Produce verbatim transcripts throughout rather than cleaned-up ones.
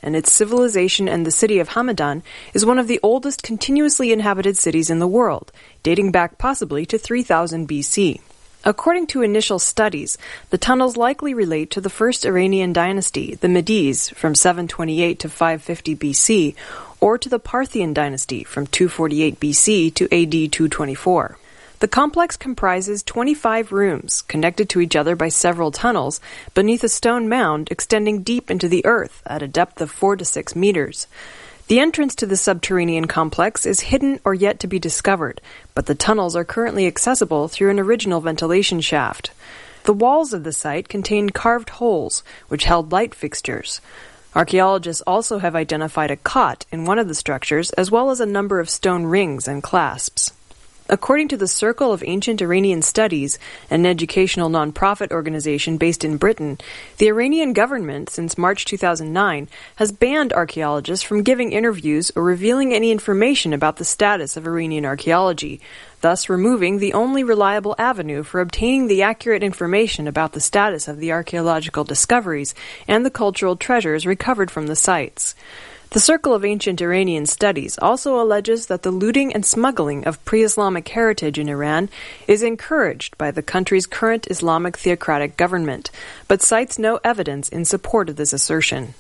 and its civilization and the city of Hamadan is one of the oldest continuously inhabited cities in the world, dating back possibly to three thousand B C. According to initial studies, the tunnels likely relate to the first Iranian dynasty, the Medes, from seven twenty-eight to five fifty B C, or to the Parthian dynasty from two forty-eight B C to A D two twenty-four. The complex comprises twenty-five rooms, connected to each other by several tunnels, beneath a stone mound extending deep into the earth at a depth of four to six meters. The entrance to the subterranean complex is hidden or yet to be discovered, but the tunnels are currently accessible through an original ventilation shaft. The walls of the site contain carved holes, which held light fixtures. Archaeologists also have identified a cot in one of the structures, as well as a number of stone rings and clasps. According to the Circle of Ancient Iranian Studies, an educational non-profit organization based in Britain, the Iranian government, since March two thousand nine, has banned archaeologists from giving interviews or revealing any information about the status of Iranian archaeology, thus removing the only reliable avenue for obtaining the accurate information about the status of the archaeological discoveries and the cultural treasures recovered from the sites. The Circle of Ancient Iranian Studies also alleges that the looting and smuggling of pre-Islamic heritage in Iran is encouraged by the country's current Islamic theocratic government, but cites no evidence in support of this assertion.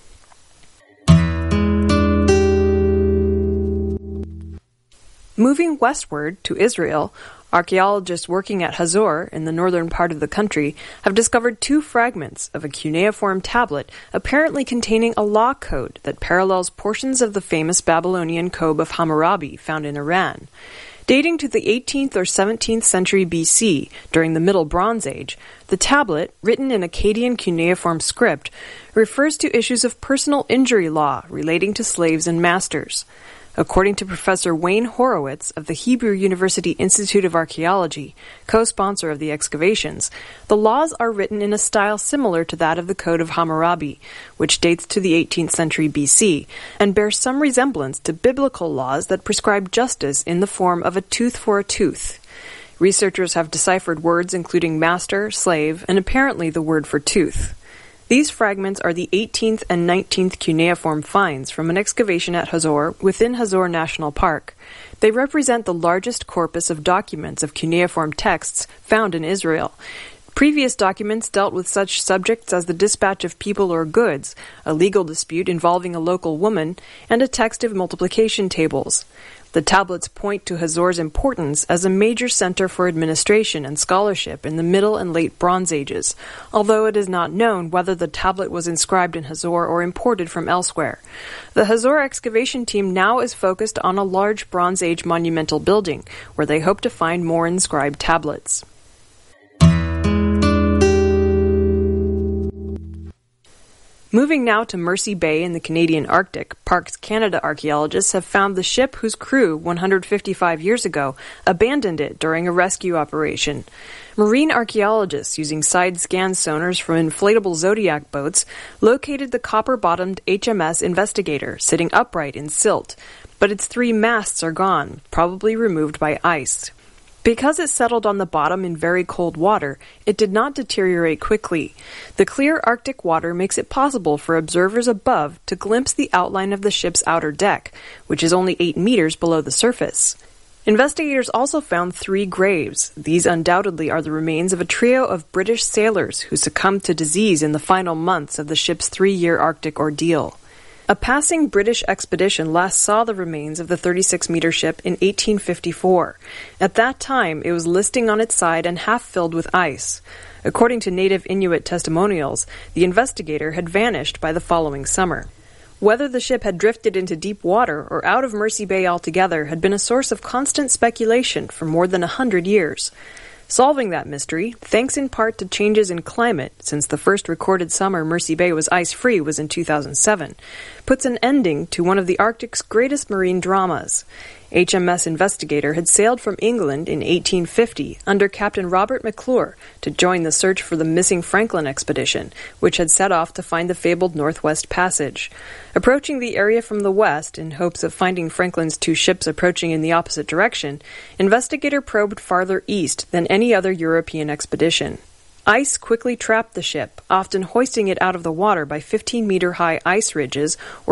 Moving westward to Israel, archaeologists working at Hazor in the northern part of the country have discovered two fragments of a cuneiform tablet apparently containing a law code that parallels portions of the famous Babylonian Code of Hammurabi found in Iran. Dating to the eighteenth or seventeenth century B C, during the Middle Bronze Age, the tablet, written in Akkadian cuneiform script, refers to issues of personal injury law relating to slaves and masters. According to Professor Wayne Horowitz of the Hebrew University Institute of Archaeology, co-sponsor of the excavations, the laws are written in a style similar to that of the Code of Hammurabi, which dates to the eighteenth century B C, and bears some resemblance to biblical laws that prescribe justice in the form of a tooth for a tooth. Researchers have deciphered words including master, slave, and apparently the word for tooth. These fragments are the eighteenth and nineteenth cuneiform finds from an excavation at Hazor within Hazor National Park. They represent the largest corpus of documents of cuneiform texts found in Israel. Previous documents dealt with such subjects as the dispatch of people or goods, a legal dispute involving a local woman, and a text of multiplication tables. The tablets point to Hazor's importance as a major center for administration and scholarship in the Middle and Late Bronze Ages, although it is not known whether the tablet was inscribed in Hazor or imported from elsewhere. The Hazor excavation team now is focused on a large Bronze Age monumental building, where they hope to find more inscribed tablets. Moving now to Mercy Bay in the Canadian Arctic, Parks Canada archaeologists have found the ship whose crew, one hundred fifty-five years ago, abandoned it during a rescue operation. Marine archaeologists, using side-scan sonars from inflatable Zodiac boats, located the copper-bottomed H M S Investigator sitting upright in silt, but its three masts are gone, probably removed by ice. Because it settled on the bottom in very cold water, it did not deteriorate quickly. The clear Arctic water makes it possible for observers above to glimpse the outline of the ship's outer deck, which is only eight meters below the surface. Investigators also found three graves. These undoubtedly are the remains of a trio of British sailors who succumbed to disease in the final months of the ship's three-year Arctic ordeal. A passing British expedition last saw the remains of the thirty-six meter ship in eighteen fifty-four. At that time, it was listing on its side and half filled with ice. According to native Inuit testimonials, the Investigator had vanished by the following summer. Whether the ship had drifted into deep water or out of Mercy Bay altogether had been a source of constant speculation for more than a hundred years. Solving that mystery, thanks in part to changes in climate, since the first recorded summer Mercy Bay was ice-free was in two thousand seven, puts an ending to one of the Arctic's greatest marine dramas. H M S Investigator had sailed from England in eighteen fifty under Captain Robert McClure to join the search for the missing Franklin expedition, which had set off to find the fabled Northwest Passage. Approaching the area from the west in hopes of finding Franklin's two ships approaching in the opposite direction, Investigator probed farther east than any other European expedition. Ice quickly trapped the ship, often hoisting it out of the water by fifteen meter high ice ridges or